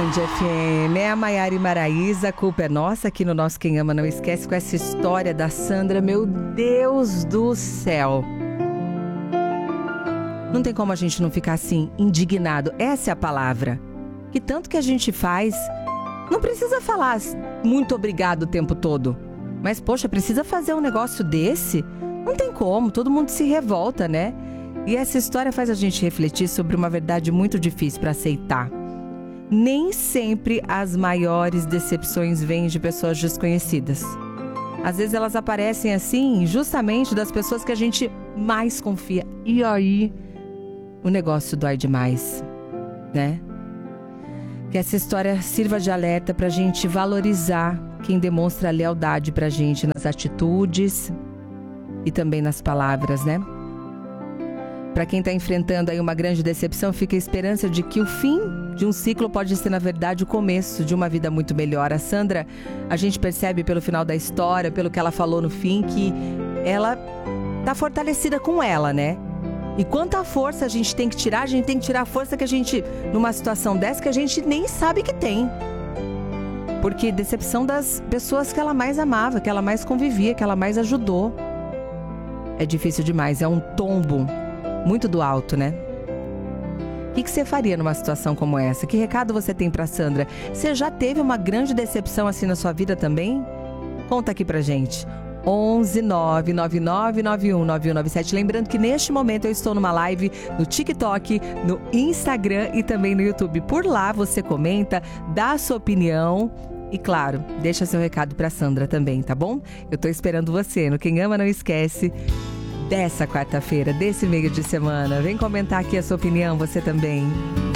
Band FM, é a Maiara e Maraísa, a culpa é nossa aqui no nosso Quem Ama Não Esquece com essa história da Sandra, meu Deus do céu. Não tem como a gente não ficar assim, indignado, essa é a palavra. Que tanto que a gente faz, não precisa falar muito obrigado o tempo todo, mas poxa, precisa fazer um negócio desse? Não tem como, todo mundo se revolta, né? E essa história faz a gente refletir sobre uma verdade muito difícil para aceitar. Nem sempre as maiores decepções vêm de pessoas desconhecidas. Às vezes elas aparecem assim, justamente das pessoas que a gente mais confia. E aí, o negócio dói demais, né? Que essa história sirva de alerta pra gente valorizar quem demonstra lealdade pra gente nas atitudes e também nas palavras, né? Para quem está enfrentando aí uma grande decepção, fica a esperança de que o fim de um ciclo pode ser, na verdade, o começo de uma vida muito melhor. A Sandra, a gente percebe pelo final da história, pelo que ela falou no fim, que ela tá fortalecida com ela, né? E quanta força a gente tem que tirar a força que a gente, numa situação dessa, que a gente nem sabe que tem. Porque decepção das pessoas que ela mais amava, que ela mais convivia, que ela mais ajudou. É difícil demais, é um tombo muito do alto, né? O que você faria numa situação como essa? Que recado você tem pra Sandra? Você já teve uma grande decepção assim na sua vida também? Conta aqui pra gente. 11 999 91 9197. Lembrando que neste momento eu estou numa live no TikTok, no Instagram e também no YouTube. Por lá você comenta, dá a sua opinião e, claro, deixa seu recado pra Sandra também, tá bom? Eu tô esperando você no Quem Ama Não Esquece dessa quarta-feira, desse meio de semana. Vem comentar aqui a sua opinião, você também.